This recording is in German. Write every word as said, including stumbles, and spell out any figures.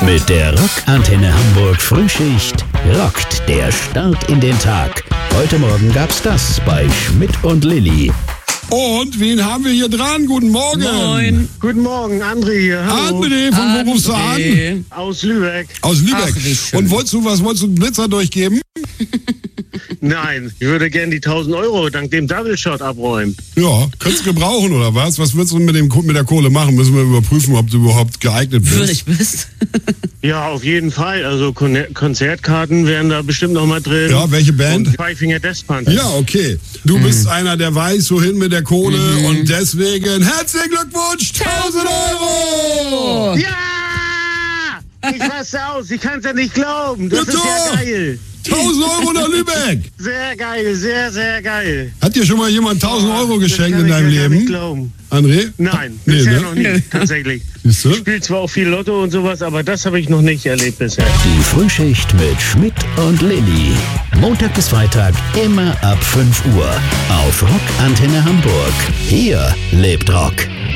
Mit der Rockantenne Hamburg Frühschicht rockt der Start in den Tag. Heute Morgen gab's das bei Schmidt und Lilly. Und wen haben wir hier dran? Guten Morgen. Moin. Guten Morgen, André hier. Hallo. André, von wo rufst du an? Aus Lübeck. Aus Lübeck. Ach, und wolltest du, was wolltest du, einen Blitzer durchgeben? Nein, ich würde gerne die tausend Euro dank dem Double Shot abräumen. Ja, könntest du gebrauchen oder was? Was würdest du mit, dem, mit der Kohle machen? Müssen wir überprüfen, ob du überhaupt geeignet bist. Würdig bist. Ja, auf jeden Fall. Also Kon- Konzertkarten wären da bestimmt noch mal drin. Ja, welche Band? Und Five Finger Death Punch. Ja, okay. Du bist einer, der weiß, wohin mit der Kohle und deswegen herzlichen Glückwunsch, tausend Euro! Ja! Ich raste aus. Ich kann es ja nicht glauben. Das Ja, ist ja doch. geil. tausend Euro nach Lübeck! Sehr geil, sehr, sehr geil. Hat dir schon mal jemand tausend Euro geschenkt das in kann deinem ich ja gar nicht Leben? glauben. André? Nein, Nee, bisher ne? noch nicht, tatsächlich. Siehst du? Ich spiele zwar auch viel Lotto und sowas, aber das habe ich noch nicht erlebt bisher. Die Frühschicht mit Schmidt und Lilly. Montag bis Freitag immer ab fünf Uhr auf Rockantenne Hamburg. Hier lebt Rock.